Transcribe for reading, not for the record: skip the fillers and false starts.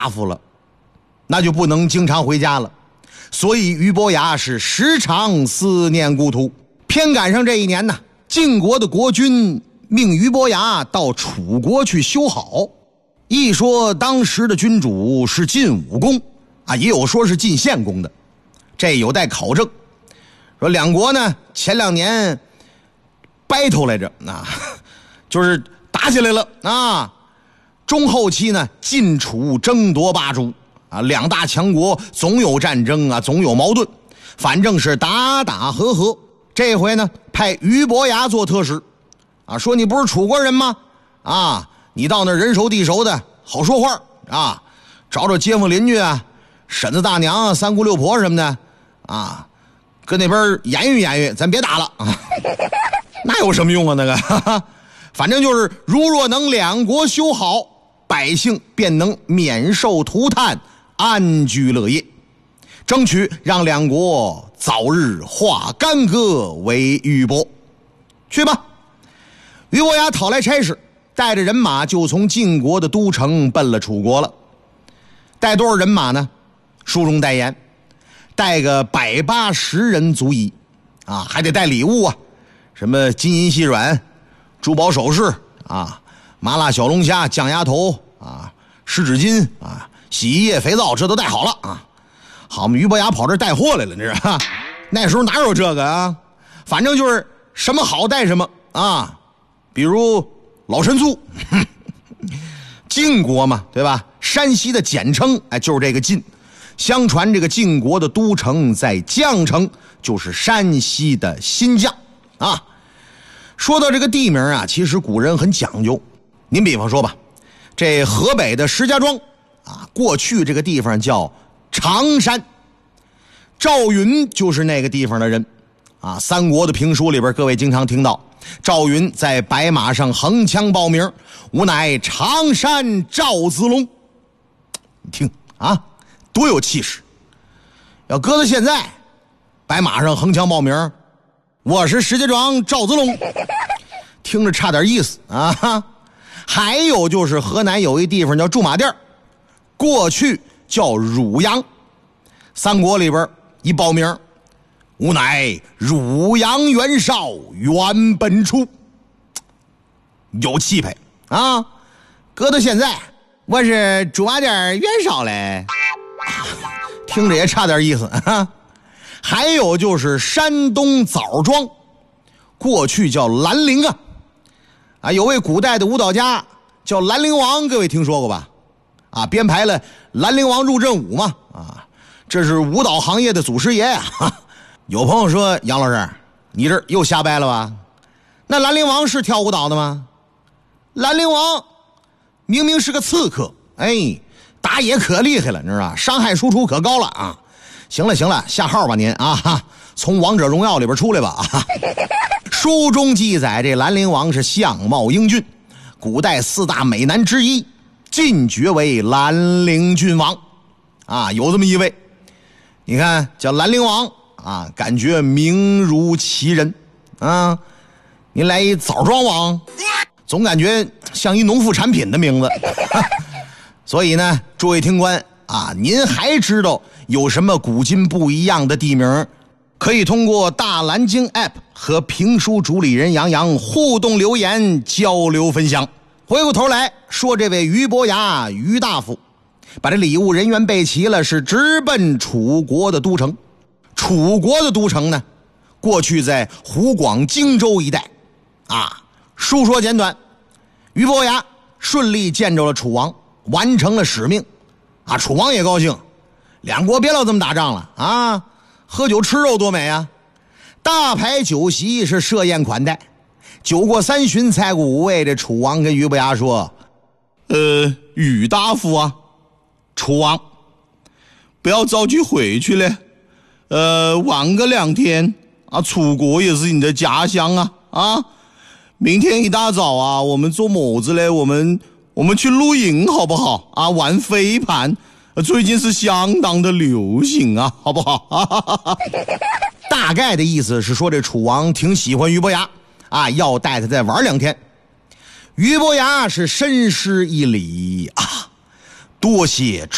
夫了，那就不能经常回家了。所以俞伯牙是时常思念故土。偏赶上这一年呢，晋国的国君命俞伯牙到楚国去修好。一说当时的君主是晋武公啊，也有说是晋献公的，这有待考证。说两国呢前2年battle来着啊，就是打起来了啊。中后期呢，晋楚争夺霸主啊，两大强国总有战争啊，总有矛盾，反正是打打和和。这回呢，派俞伯牙做特使啊，说你不是楚国人吗？啊，你到那人熟地熟的，好说话啊，找找街坊邻居啊，婶子大娘啊，三姑六婆什么的啊，跟那边言语言语，咱别打了啊。那有什么用啊？那个，反正就是如若能两国修好，百姓便能免受涂炭，安居乐业，争取让两国早日化干戈为玉帛。去吧！俞伯牙讨来差事，带着人马就从晋国的都城奔了楚国了。带多少人马呢？书中代言，带个180人足矣啊，还得带礼物啊，什么金银细软、珠宝首饰啊，麻辣小龙虾、酱鸭头啊，湿纸巾啊，洗衣液、肥皂，这都带好了啊。好嘛，俞伯牙跑这带货来了，这是那时候哪有这个啊？反正就是什么好带什么啊，比如老陈醋，晋国嘛，对吧？山西的简称哎，就是这个晋。相传这个晋国的都城在绛城，就是山西的新绛啊。说到这个地名啊，其实古人很讲究。您比方说吧，这河北的石家庄啊，过去这个地方叫常山，赵云就是那个地方的人啊。三国的评书里边，各位经常听到赵云在白马上横枪报名，吾乃常山赵子龙。你听啊，多有气势！要搁到现在，白马上横枪报名，我是石家庄赵子龙，听着差点意思啊。还有就是河南有一地方叫驻马店，过去叫汝阳。三国里边一报名，吾乃汝阳袁绍袁本初，有气派啊。搁到现在，我是驻马店袁绍嘞，听着也差点意思啊。还有就是山东枣庄，过去叫兰陵啊，有位古代的舞蹈家叫兰陵王，各位听说过吧？啊，编排了兰陵王入阵舞嘛，啊，这是舞蹈行业的祖师爷呀。有朋友说，杨老师，你这又瞎掰了吧？那兰陵王是跳舞蹈的吗？兰陵王明明是个刺客，哎，打野可厉害了，你知道吧？伤害输出可高了啊！行了，下号吧您啊，从王者荣耀里边出来吧啊！书中记载，这兰陵王是相貌英俊，古代4大美男之一，晋爵为兰陵郡王啊，有这么一位。你看叫兰陵王啊，感觉名如其人啊。您来一枣庄王，总感觉像一农副产品的名字。所以呢，诸位听官啊，您还知道有什么古今不一样的地名？可以通过大蓝鲸 App 和评书主理人杨洋互动留言交流分享。回过头来说，这位俞伯牙俞大夫把这礼物人员备齐了，是直奔楚国的都城。楚国的都城呢，过去在湖广荆州一带啊。书说简短，俞伯牙顺利见着了楚王，完成了使命啊。楚王也高兴，两国别老这么打仗了啊，喝酒吃肉多美啊！大排酒席是设宴款待，酒过3巡，菜过5味。这楚王跟俞伯牙说：“俞大夫啊，楚王，不要着急回去了，晚个2天啊，楚国也是你的家乡啊。明天一大早啊，我们做么子嘞？我们去露营好不好啊？玩飞盘。”最近是相当的流行啊，好不好？大概的意思是说，这楚王挺喜欢俞伯牙啊，要带他再玩2天。俞伯牙是深施一礼啊，多谢